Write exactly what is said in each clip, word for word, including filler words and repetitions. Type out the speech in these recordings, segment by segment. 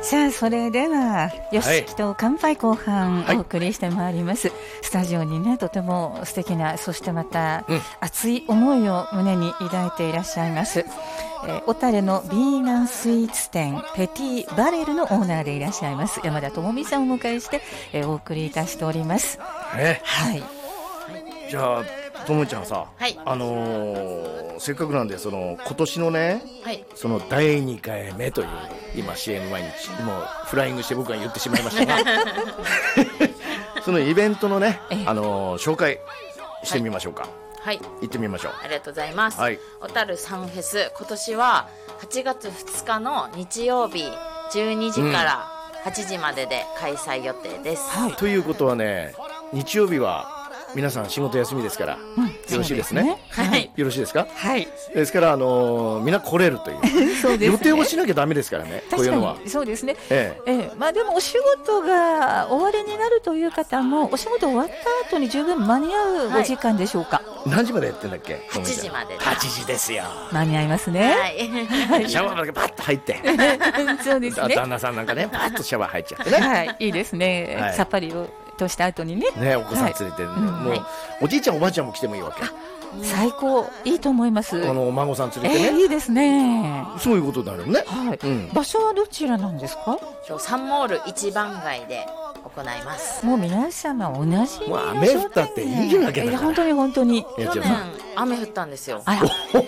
さあそれではよし、 はいきと乾杯後半はいお送りしてまいります、スタジオにねとても素敵な、そしてまた、 うん熱い思いを胸に抱いていらっしゃいます、えー、小樽のビーガンスイーツ店ペティバレルのオーナーでいらっしゃいます山田智美さんをお迎えして、えー、お送りいたしております。 ね、 はい、 じゃあともちゃんさ、 はい、 あのーせっかくなんでその今年のね、 はい、 そのだいにかいめという今 シーエム 毎日もうフライングして僕が言ってしまいましたがそのイベントのね、あのー紹介してみましょうか。 はい、 行ってみましょう。 ありがとうございます、 はい、 小樽サンフェス、今年ははちがつふつかの日曜日じゅうにじからはちじまでで開催予定です、 はい、 ということはね、日曜日は皆さん仕事休みですから、うん、よろしいですね。 はい、 よろしいですか。 はい、 ですから、あのー、みんな来れるというそうですね、 予定をしなきゃダメですからね、こういうのは。 そうですね、 ええええ、まあ、でもお仕事が終わりになるという方もお仕事終わった後に十分間に合うお時間でしょうか。 はい、何時までやってんだっけ。 はちじまで。 はちじですよ。 間に合いますね。 はい、 シャワーだけパッと入ってそうですね、 旦那さんなんかねパッとシャワー入っちゃってね、 はい、いいですね、はい、さっぱりをとした後にね、 ね、お子さん連れて、ね、はい、もう、はい、おじいちゃんおばあちゃんも来てもいいわけ。 最高、いいと思います。 あのお孫さん連れてね、 えー、いいですね。 そういうことになるよね。 はい、うん、場所はどちらなんですか。 サンモール一番街で行います。 もう皆様同じ、 もう雨降ったっていいわけだから。 本当に本当に去年雨降ったんですよ。 あら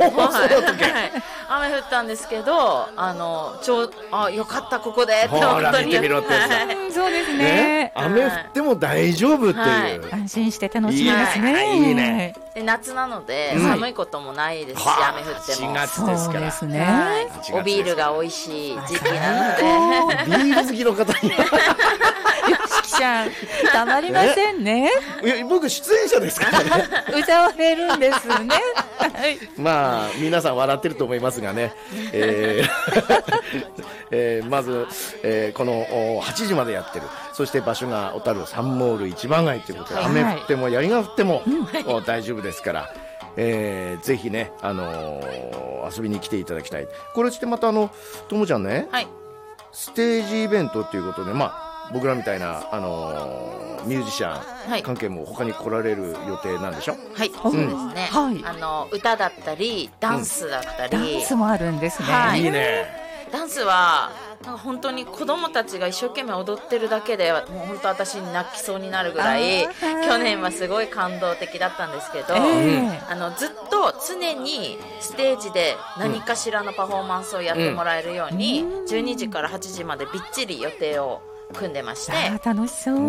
雨降ったんですけど、あのちょあよかったここでってほら見てみろってやつだ、 はい、そうです ね, ね、雨降っても大丈夫っていう、はい、 安心して楽しみですね。 いいね、いいね。 で夏なので、うん、寒いこともないですし、雨降ってもしがつですから、 そうですね、 はい、おビールが美味しい時期なのでビール好きの方によしきちゃんたまりませんね。 いや僕出演者ですからね歌われるんですねまあ皆さん笑ってると思いますがね、えーえー、まず、えー、このはちじまでやってる。そして場所が小樽サンモール一番街ということで、はい、雨降っても槍が降っても、うん、大丈夫ですから、えー、ぜひね、あのー、遊びに来ていただきたい。これしてまたあのともちゃんね、 はい、 ステージイベントということで、まあ、僕らみたいな、あのー、ミュージシャン関係も他に来られる予定なんでしょ。 はい、そうですね、はい、あの歌だったりダンスだったり、 うん、ダンスもあるんですね、 はい、 いいね。 ダンスはなんか本当に子供たちが一生懸命踊ってるだけでもう本当私に泣きそうになるぐらい去年はすごい感動的だったんですけど、えー、あのずっと常にステージで何かしらのパフォーマンスをやってもらえるように、うん、じゅうにじからはちじまでびっちり予定を組んでまして、 あ楽しそう、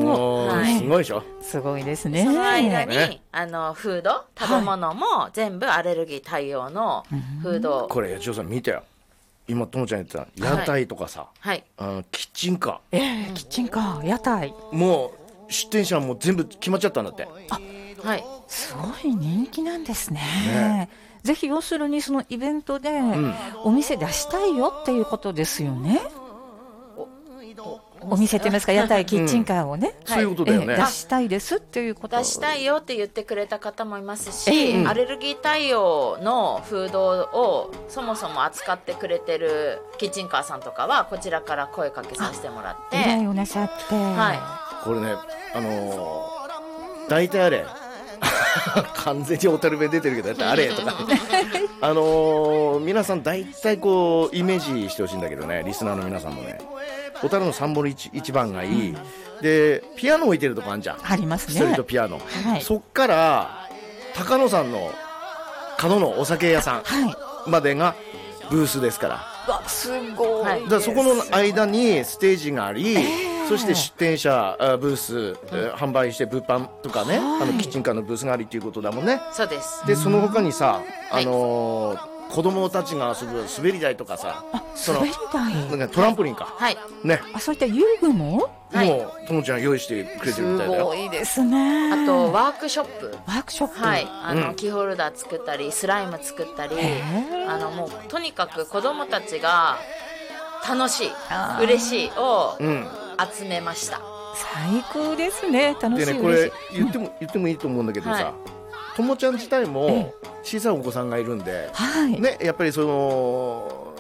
はい、すごいでしょ。 すごいですね。 その間に、ね、あのフード食べ物も全部アレルギー対応のフードを、 はい、これ八千代さん見てよ、今ともちゃん言ってた屋台とかさ、 はい、 あのキッチンカー、えー、キッチンカー屋台もう出店者も全部決まっちゃったんだって。 あ、はい、 すごい人気なんですね。ね、ぜひ要するにそのイベントでお店出したいよっていうことですよね、うん、お店って言いますか屋台キッチンカーをね、 うん、そういうことだよね、 えー、出したいですっていうこと、 出したいよって言ってくれた方もいますし、えー、アレルギー対応のフードをそもそも扱ってくれてるキッチンカーさんとかはこちらから声かけさせてもらって依頼をなさって、 はい、 これね、あのー、大体あれ完全に小樽弁出てるけどだってあれとかあのー、皆さん大体こうイメージしてほしいんだけどね、リスナーの皆さんもね、小樽のサンモール一一番がいい、うん、でピアノ置いてるとこあるじゃん、 ありますね、 ストリートピアノ、 はい、 そっから高野山の角のお酒屋さんまでがブースですから、 わすごい、 だからそこの間にステージがあり、えー、そして出店者ブース、うん、販売して物販とかね、あのキッチンカーのブースがありっていうことだもんね。 そうです。 でその他にさ、あのーはい、子供たちが遊ぶ滑り台とかさ、 その滑り台なんかトランポリンか、 はいね、 あそういった遊具もはい、もうともちゃん用意してくれてるみたいだよ。 すごいですね。 あとワークショップワークショップ、 はい、あの、 うん、 キーホルダー作ったりスライム作ったり、あのもうとにかく子供たちが楽しい嬉しいを集めました、うん、 最高ですね。楽しいでね、これ言っても、うん、言ってもいいと思うんだけどさ、はい、ともちゃん自体も小さいお子さんがいるんで、 はいね、やっぱりその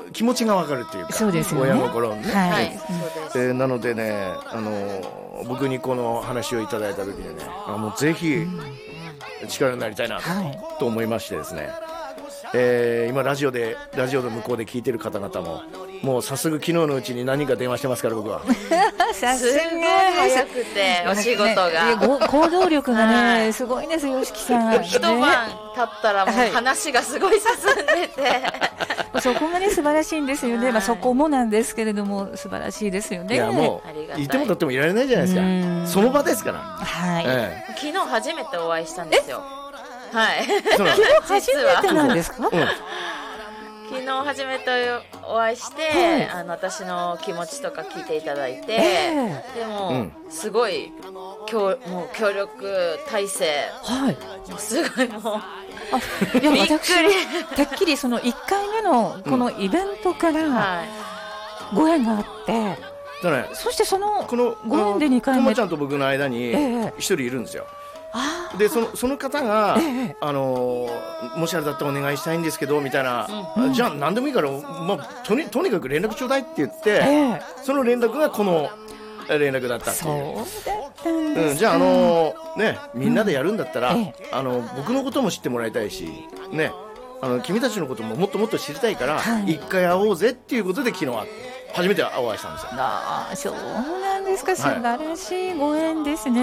気持ちがわかるっていうか、 そうですよね、 親心ね、 はい、 はい、そうです。 えーなのでね、あの僕にこの話をいただいた時にね、あもうぜひ力になりたいなはいと思いましてですね、えー今ラジオでラジオの向こうで聞いてる方々ももう早速昨日のうちに何人か電話してますから僕はさすごい早くてお仕事が、 ねご行動力がはねいすごいですよ、しきさん。 一晩経ったらもう話がすごい進んでて、 ねそこがね素晴らしいんですよね。 はいまあそこもなんですけれども素晴らしいですよね。 いやもありがたいういても立ってもいられないじゃないですうんか、その場ですから、 はい。 え昨日初めてお会いしたんですよ。はい。 えそうなん初めてなんですか？ うん昨日初めてお会いして、 はいあの私の気持ちとか聞いていただいて、 えでも、 うんすごい協もう協力体制、 はい。 もうすごいもうあいやびっくり私てっきりそのいっかいめのこのイベントからはいご縁があって、 だからねそしてそのこのご縁でにかい目ともちゃんと僕の間にええ一人いるんですよ。 あでそのその方が、 ええあのーもしあれだったらお願いしたいんですけどみたいな、 うんじゃあ何でもいいから、まあ、とにとにかく連絡ちょうだいって言って、 ええその連絡がこの連絡だったってそいう。 うだったんですか。 うん、じゃあ、あのーね、みんなでやるんだったら、 うんえあの僕のことも知ってもらいたいし、ね、あの君たちのことももっともっと知りたいから、 はい一回会おうぜっていうことで昨日は初めてお会いしたんですよ。 ああそうなんですか、素晴らしいご縁ですね。